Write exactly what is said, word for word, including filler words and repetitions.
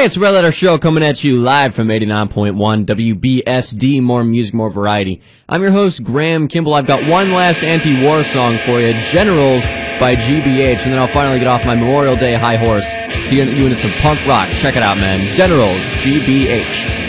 Hey, it's the Red Letter Show coming at you live from eighty-nine point one W B S D, more music, more variety. I'm your host, Graham Kimball. I've got one last anti-war song for you, Generals by G B H, and then I'll finally get off my Memorial Day high horse to get you into some punk rock. Check it out, man. Generals, G B H.